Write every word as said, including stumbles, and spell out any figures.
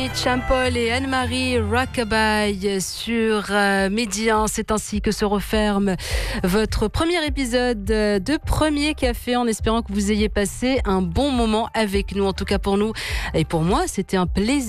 Johnny Champol et Anne-Marie Rockabye sur euh, Midi un. C'est ainsi que se referme votre premier épisode de Premier Café, en espérant que vous ayez passé un bon moment avec nous. En tout cas pour nous et pour moi, c'était un plaisir.